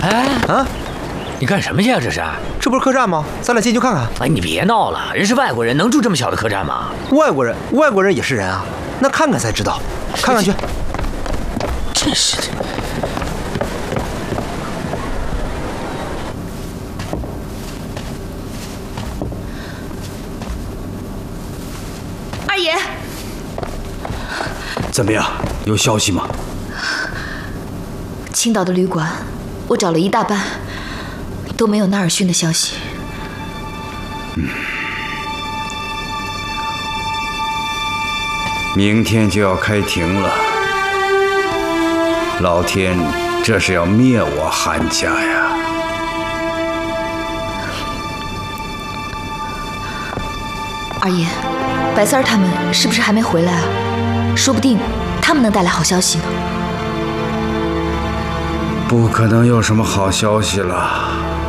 哎啊，你干什么去啊？这是？ 这不是客栈吗？咱俩进去看看。 哎，你别闹了，人是外国人，能住这么小的客栈吗？ 外国人也是人啊，那看看才知道，看看去。 真是的。 二爷， 怎么样？有消息吗？ 青岛的旅馆，我找了一大半，都没有纳尔逊的消息。 明天就要开庭了，老天，这是要灭我韩家呀！ 二爷，白三儿他们是不是还没回来啊？说不定他们能带来好消息呢。 不可能有什么好消息了。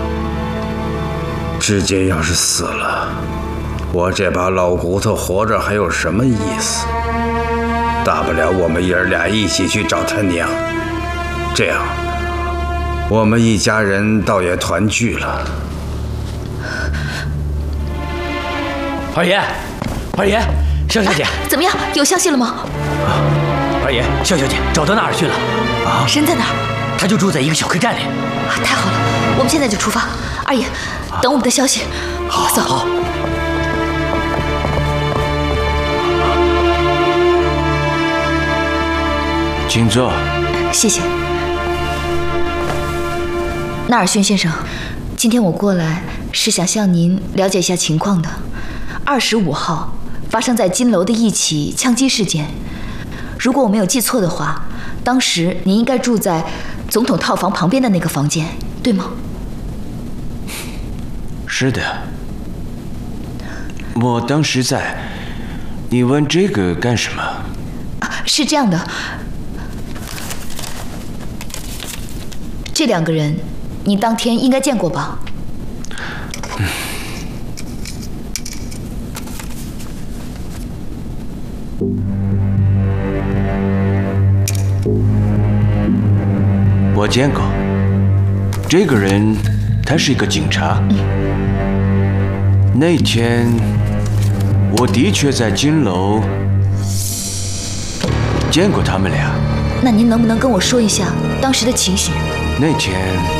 志杰要是死了，我这把老骨头活着还有什么意思？大不了我们爷儿俩一起去找他娘，这样我们一家人倒也团聚了。 二爷，肖小姐， 怎么样？有消息了吗？ 二爷，肖小姐找到纳尔逊了。 啊，人在哪儿？ 他就住在一个小客栈里。 太好了，我们现在就出发。二爷，等我们的消息。 好， 走。 好。 请坐。 谢谢。纳尔逊先生，今天我过来是想向您了解一下情况的。25号发生在金楼的一起枪击事件，如果我没有记错的话，当时您应该住在总统套房旁边的那个房间，对吗？ 是的，我当时在。你问这个干什么？ 是这样的，这2个人，你当天应该见过吧？ 我见过。这个人，他是一个警察。那天，我的确在金楼见过他们俩。 那您能不能跟我说一下当时的情形？ 那天，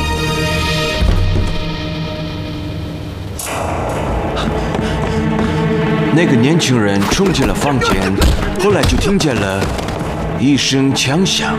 那个年轻人冲进了房间，后来就听见了一声枪响，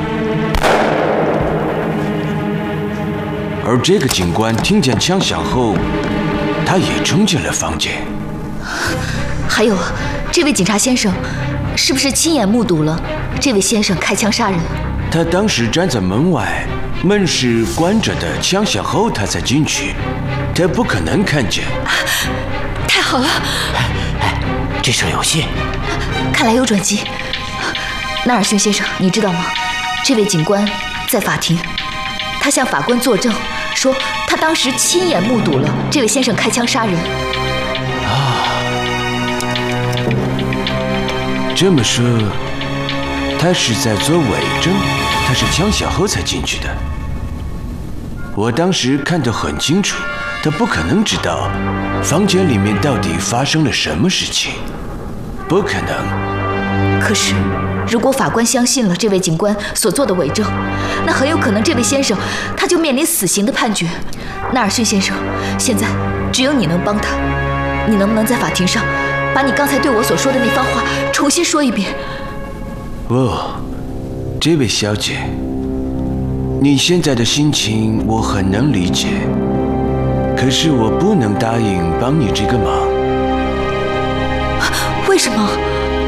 而这个警官听见枪响后，他也冲进了房间。 还有，这位警察先生是不是亲眼目睹了这位先生开枪杀人？ 他当时站在门外，门是关着的，枪响后他才进去，他不可能看见。 太好了！ 这事有戏， 看来有转机。纳尔逊先生，你知道吗？这位警官在法庭，他向法官作证，说他当时亲眼目睹了这位先生开枪杀人。 这么说，他是在做伪证，他是枪响后才进去的。我当时看得很清楚，他不可能知道房间里面到底发生了什么事情，不可能。 可是，如果法官相信了这位警官所做的伪证，那很有可能这位先生他就面临死刑的判决。纳尔逊先生，现在只有你能帮他，你能不能在法庭上把你刚才对我所说的那番话重新说一遍？ 哦，这位小姐，你现在的心情我很能理解，可是我不能答应帮你这个忙。 为什么？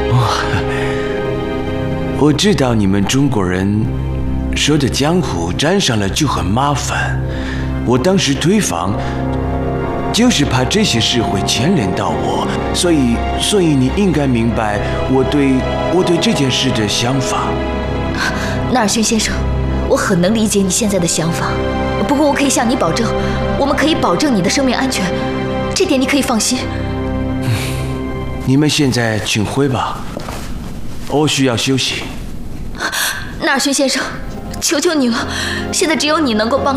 我知道你们中国人说的江湖沾上了就很麻烦，我当时推防，就是怕这些事会牵连到我，所以你应该明白我对这件事的想法。 纳尔逊先生，我很能理解你现在的想法，不过我可以向你保证，我们可以保证你的生命安全，这点你可以放心。 你们现在请回吧，我需要休息。 纳尔逊先生，求求你了，现在只有你能够帮。